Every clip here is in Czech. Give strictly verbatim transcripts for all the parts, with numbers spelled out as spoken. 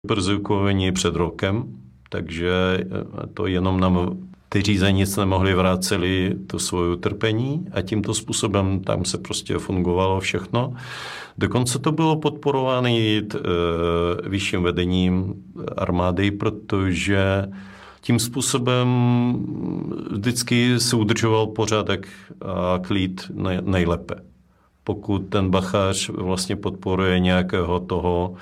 Perzekuovaní před rokem, takže to jenom nám kteří za nic nemohli vráceli to svoje utrpení a tímto způsobem tam se prostě fungovalo všechno. Dokonce to bylo podporováno vyšším vedením armády, protože tím způsobem vždycky se udržoval pořádek a klid nejlépe. Pokud ten bachář vlastně podporuje nějakého toho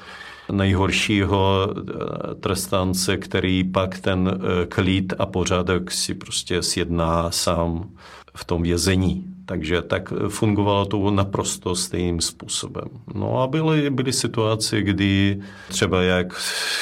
nejhoršího trestance, který pak ten klid a pořádek si prostě sjedná sám v tom vězení. Takže tak fungovalo to naprosto stejným způsobem. No a byly, byly situace, kdy třeba jak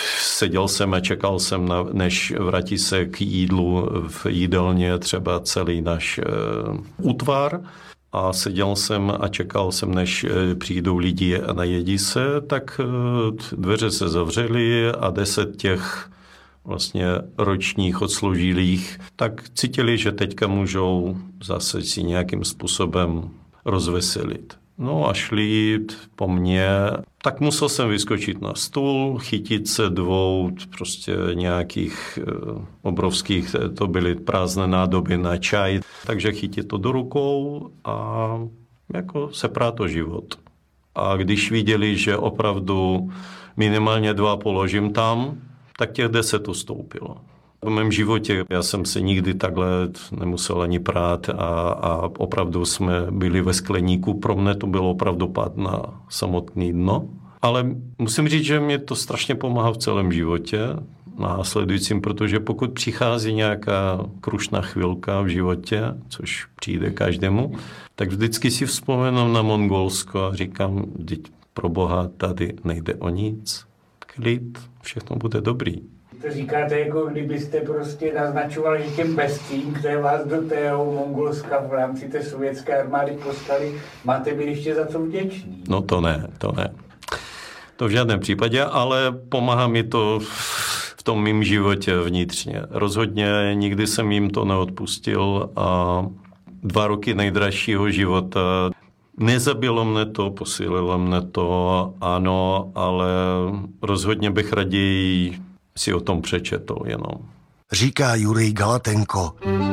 seděl jsem a čekal jsem, na, než vrátí se k jídlu v jídelně třeba celý náš uh, útvar, a seděl jsem a čekal jsem, než přijdou lidi a najedí se, tak dveře se zavřely a deset těch vlastně ročních odsloužilých tak cítili, že teďka můžou zase si nějakým způsobem rozveselit. No a šli po mně, tak musel jsem vyskočit na stůl, chytit se dvou prostě nějakých obrovských, to byly prázdné nádoby na čaj, takže chytit to do rukou a jako seprát to život. A když viděli, že opravdu minimálně dva položím tam, tak těch deset ustoupilo. V mém životě já jsem se nikdy takhle nemusel ani prát a, a opravdu jsme byli ve skleníku. Pro mě to bylo opravdu pád na samotné dno. Ale musím říct, že mě to strašně pomáhá v celém životě následujícím, protože pokud přichází nějaká krušná chvilka v životě, což přijde každému, tak vždycky si vzpomenu na Mongolsko a říkám, teď pro Boha tady nejde o nic. Klid, všechno bude dobrý. To říkáte, jako kdybyste prostě naznačovali, že těm bestím, které vás do tého Mongolska v rámci té sovětské armády poslali, máte být ještě za to vděční. No to ne, to ne. To v žádném případě, ale pomáhá mi to v tom mým životě vnitřně. Rozhodně nikdy jsem jim to neodpustil a dva roky nejdražšího života nezabilo mne to, posílilo mne to, ano, ale rozhodně bych raději si o tom přečetl jenom. Říká Jurij Galatenko.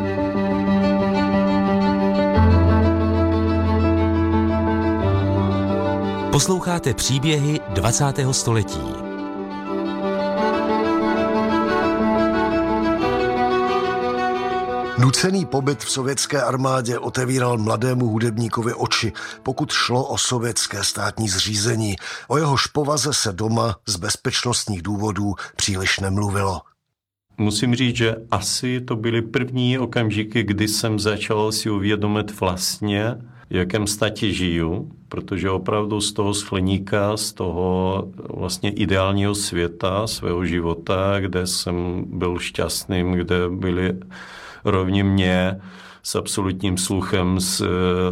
Posloucháte příběhy dvacátého století. Nucený pobyt v sovětské armádě otevíral mladému hudebníkovi oči, pokud šlo o sovětské státní zřízení. O jehož povaze se doma z bezpečnostních důvodů příliš nemluvilo. Musím říct, že asi to byly první okamžiky, kdy jsem začal si uvědomit vlastně, v jakém státě žiju, protože opravdu z toho skleníka, z toho vlastně ideálního světa, svého života, kde jsem byl šťastným, kde byli rovně mě s absolutním sluchem, s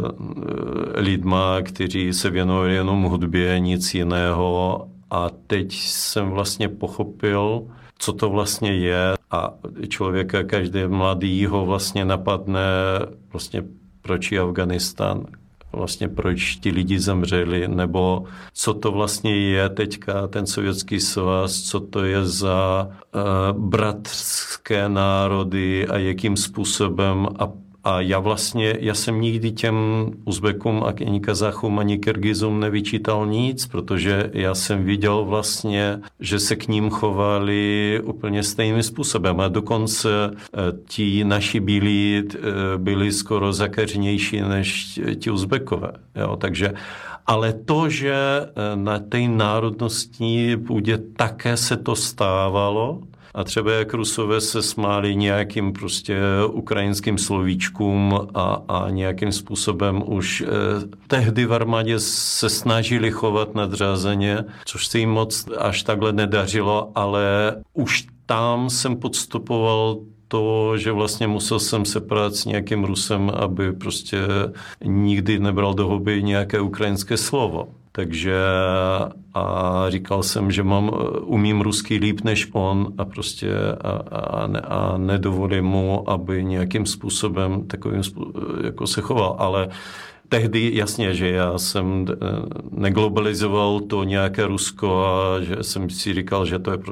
lidma, kteří se věnovali jenom hudbě, nic jiného. A teď jsem vlastně pochopil, co to vlastně je. A člověka, každý mladý ho vlastně napadne, vlastně proč je Afganistán, vlastně proč ti lidi zemřeli, nebo co to vlastně je teďka ten Sovětský svaz, co to je za uh, bratské národy a jakým způsobem. A, a já vlastně, já jsem nikdy těm Uzbekům, ani Kazachům, ani Kyrgyzům nevyčítal nic, protože já jsem viděl vlastně, že se k ním chovali úplně stejným způsobem. A dokonce uh, ti naši bílí uh, byli skoro zakařnější než ti Uzbekové. Jo, takže ale to, že na té národnostní půdě také se to stávalo, a třeba jak Rusové se smáli nějakým prostě ukrajinským slovíčkům a, a nějakým způsobem už eh, tehdy v armádě se snažili chovat nadřázeně, což se jim moc až takhle nedařilo, ale už tam jsem podstupoval to, že vlastně musel jsem se prát s nějakým Rusem, aby prostě nikdy nebral do huby nějaké ukrajinské slovo. Takže a říkal jsem, že mám, umím rusky líp než on a prostě a, a, ne, a nedovolím mu, aby nějakým způsobem takovým jako se choval. Ale tehdy jasně, že já jsem neglobalizoval to nějaké Rusko a že jsem si říkal, že to je